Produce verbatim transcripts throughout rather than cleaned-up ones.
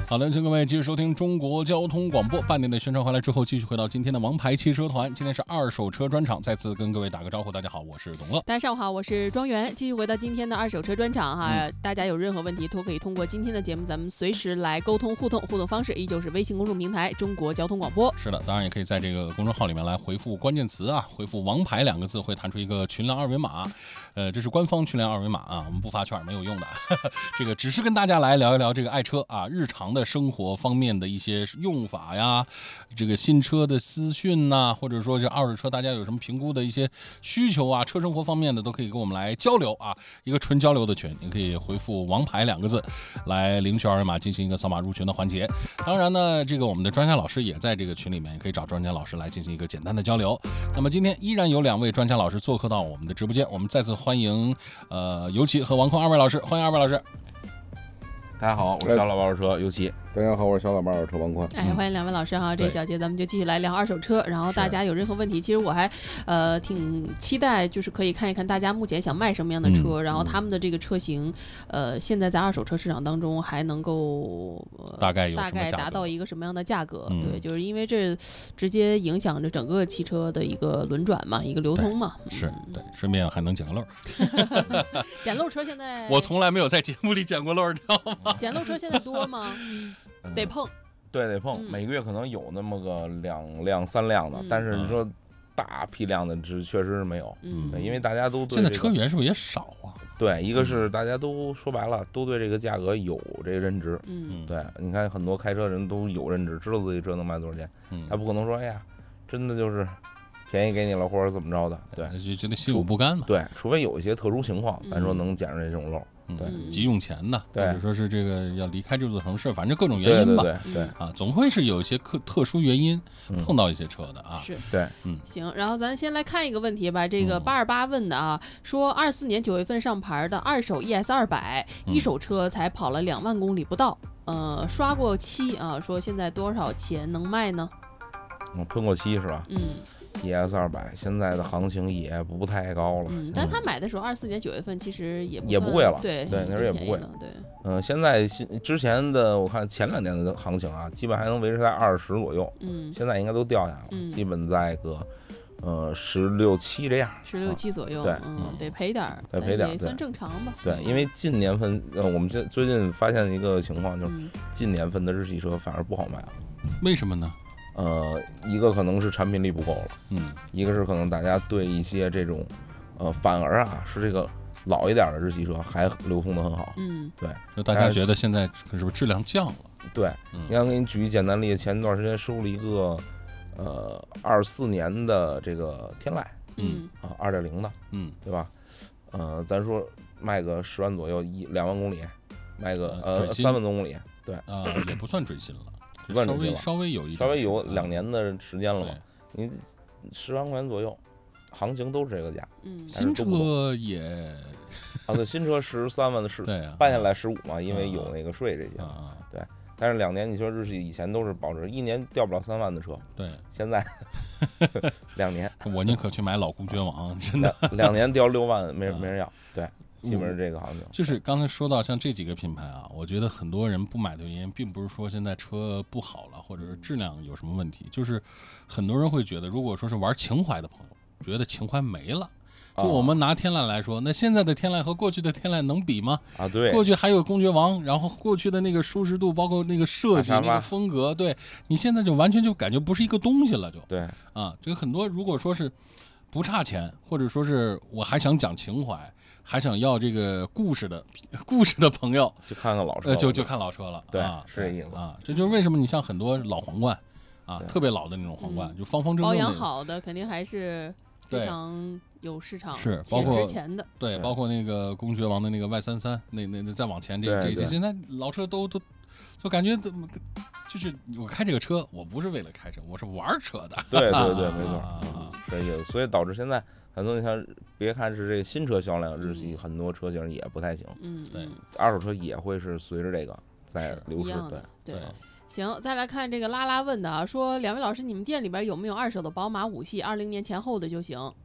好的，请各位继续收听中国交通广播。半点的宣传回来之后，继续回到今天的王牌汽车团。今天是二手车专场，再次跟各位打个招呼。大家好，我是董乐。 大家上午好，我是庄园。继续回到今天的二手车专场哈、嗯，大家有任何问题都可以通过今天的节目，咱们随时来沟通互动。互动方式依旧是微信公众平台中国交通广播。 是的，当然也可以在这个公众号里面来回复关键词啊，回复王牌两个字会弹出一个群聊二维码。呃，这是官方群聊二维码啊，我们不发券，没有用的。这个只是跟大家来聊一聊这个爱车啊，日常的生活方面的一些用法呀，这个新车的资讯呐、啊，或者说这二手车大家有什么评估的一些需求啊，车生活方面的都可以跟我们来交流啊，一个纯交流的群，你可以回复王牌两个字来领取二维码进行一个扫码入群的环节。当然呢，这个我们的专家老师也在这个群里面，也可以找专家老师来进行一个简单的交流。那么今天依然有两位专家老师做客到我们的直播间，我们再次欢迎呃尤其和王坤二位老师，欢迎二位老师。 大家好，我是小老二手车尤其。 大家好，我是小老板二手车王坤。 哎，欢迎两位老师哈，这小节咱们就继续来聊二手车。然后大家有任何问题，其实我还呃挺期待，就是可以看一看大家目前想卖什么样的车，嗯、然后他们的这个车型，呃，现在在二手车市场当中还能够、呃、 大概有大概达到一个什么样的价格？ 嗯、 对，就是因为这直接影响着整个汽车的一个轮转嘛，一个流通嘛。 是对，顺便还能捡个漏。 捡漏车现在我从来没有在节目里捡过漏，知道吗？ 捡漏车现在多吗？得碰， 对，得碰、嗯，每个月可能有那么个两辆三辆的，嗯、但是你说大批量的，这确实是没有， 嗯， 对，因为大家都对、 这个、现在车源是不是也少啊？ 对，一个是大家都说白了，都对这个价格有这个认知， 嗯， 对，你看很多开车人都有认知，知道自己车能卖多少钱，嗯，他不可能说，哎呀，真的就是便宜给你了或者怎么着的，对， 就觉得心有不甘嘛， 对，除非有一些特殊情况，咱说能捡着这种漏。 嗯、 对， 急用钱的， 对， 或者说是这个要离开这座城市，反正各种原因吧， 对对 对, 对啊，总会是有一些特特殊原因碰到一些车的啊。 是， 对， 嗯， 行，然后咱先来看一个问题吧。这个八二八问的啊，说二四年九月份上牌的二手 E S 二百，一手车才跑了两万公里不到，呃，刷过漆啊，说现在多少钱能卖呢？ 我喷过漆是吧？ 嗯。 E S 二百现在的行情也不太高了， 嗯，但他买的时候二四年九月份其实也不也不贵了， 对对，那时候也不贵， 对， 嗯、呃，现在新之前的我看前两年的行情啊，基本还能维持在二十左右， 嗯， 现在应该都掉下来了， 嗯、 基本在个呃十六七这样， 十六七左右， 啊、对， 嗯，得赔点， 得赔点， 也算正常吧， 对，因为近年份呃，我们这最近发现一个情况，就是近年份的日系车反而不好卖了， 为什么呢？ 呃，一个可能是产品力不够了， 嗯， 一个是可能大家对一些这种，呃，反而啊是这个老一点的日系车还流通的很好， 嗯， 对， 就大家觉得现在是不是质量降了？ 对， 嗯、 你看，给你举一简单例子，前段时间收了一个，呃，二四年的这个天籁， 嗯啊，二点零的， 嗯， 对吧？呃，咱说卖个十万左右，一两万公里，卖个呃三万多公里，对， 啊、呃，也不算准新了。 稍微稍微有一稍微有两年的时间了嘛， 你十万块钱左右，行情都是这个价。 嗯， 新车也啊，对，新车十三万的十， 对啊， 办下来十五嘛，因为有那个税这些啊， 对。但是两年，你说日系以前都是保值，一年掉不了三万的车， 对， 现在两年， 我宁可去买老公爵王，真的， 两年掉六万，没人没人要，对。基本是这个行情， 就是刚才说到像这几个品牌啊，我觉得很多人不买的原因，并不是说现在车不好了，或者是质量有什么问题，就是很多人会觉得，如果说是玩情怀的朋友，觉得情怀没了。就我们拿天籁来说，那现在的天籁和过去的天籁能比吗？ 啊，对， 过去还有公爵王，然后过去的那个舒适度，包括那个设计、那个风格，对你现在就完全就感觉不是一个东西了，就对啊，这个很多如果说是不差钱，或者说是我还想讲情怀。还想要这个故事的故事的朋友， 去看看老车， 呃，就就看老车了， 对， 啊、 是这意思啊。这就是为什么你像很多老皇冠啊，特别老的那种皇冠， 嗯、 就方方正正保养好的，肯定还是非常有市场， 是包括值钱的， 对，包括那个公爵王的那个 Y 三三，那那那再往前这这这现在老车都都。就感觉怎么，就是我开这个车，我不是为了开车，我是玩车的。 对对对，没错， 啊， 这意思。所以导致现在很多，你像别看是这个新车销量，日系很多车型也不太行。 嗯， 对， 二手车也会是随着这个在流失。对对。行，再来看这个拉拉问的啊，说两位老师，你们店里边有没有二手的宝马五系，二零年前后的就行？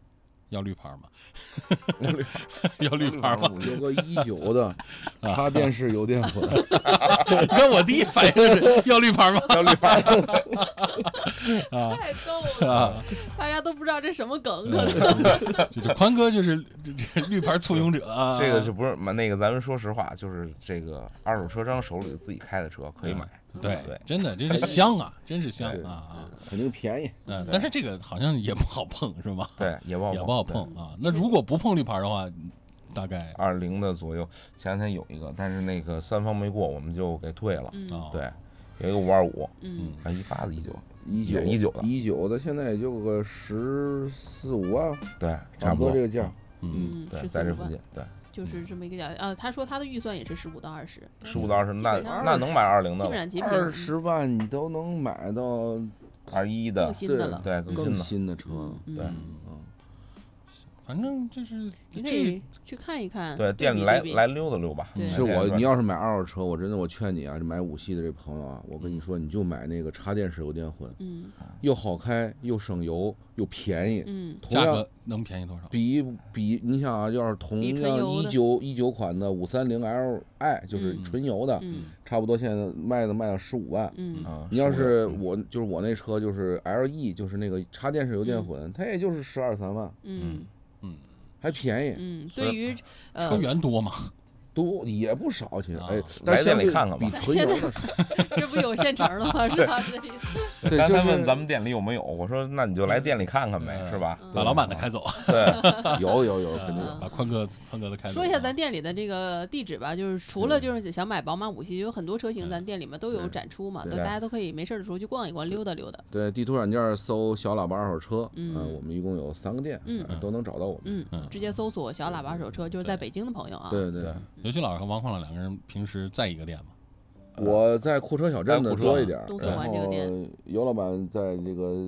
要绿牌吗？要绿牌，要绿牌吗？ 有个一九的插电式油电混。 你看我第一反应是要绿牌吗？ 要绿牌。 啊，太逗了，啊、大家都不知道这什么梗，可能。 这个宽哥就是这这绿牌簇拥者啊。 这个就不是那个，咱们说实话，就是这个二手车商手里自己开的车可以买。 对对， 真的，这是香啊，真是香啊啊！ 肯定便宜。 嗯，但是这个好像也不好碰，是吧？ 对，也不好也不好碰啊。那如果不碰绿牌的话，大概二零的左右。前两天有一个，但是那个三方没过，我们就给退了。 嗯， 对，有一个五二五， 嗯， 啊一八的一九， 一九一九的， 一九的现在也就个十四五万， 对， 差不多这个价。 嗯， 对，在这附近，对。 就是这么一个价，呃，他说他的预算也是十五到二十， 十五到二十，那那能买二零的， 基本上极二十万你都能买到二一的， 更新的了， 对， 更新的车， 对， 嗯，反正就是你可以去看一看， 对，店里来来溜达溜吧。 是我，你要是买二手车，我真的我劝你啊，买五系的这朋友啊，我跟你说，你就买那个插电式油电混， 嗯， 又好开又省油又便宜， 嗯， 价格能便宜多少？ 比比你想啊，要是同样一九一九款的五三零 L I 就是纯油的，差不多现在卖的卖到十五万， 嗯， 你要是我就是我那车就是 L E 就是那个插电式油电混，它也就是十二三万， 嗯嗯， 还便宜， 嗯，对于车源多吗？ 多也不少，其实哎， 来店里看看吧。 比纯油的这不有现成了吗？是吧？这意思。 对， 刚才问咱们店里有没有，我说那你就来店里看看呗，是吧？ 把老板的开走。 对， 有有有，肯定有。 把宽哥宽哥的开走。 说一下咱店里的这个地址吧，就是除了就是想买宝马五系，有很多车型咱店里面都有展出嘛，对，大家都可以没事的时候去逛一逛，溜达溜达。 对，地图软件搜小喇叭二手车，嗯，我们一共有三个店， 嗯， 都能找到我们。 嗯，直接搜索小喇叭二手车，就是在北京的朋友啊。 对对。 刘旭老师和王矿老两个人平时在一个店吗？ 我在库车小镇的多一点， 东四环这个店。 尤老板在这个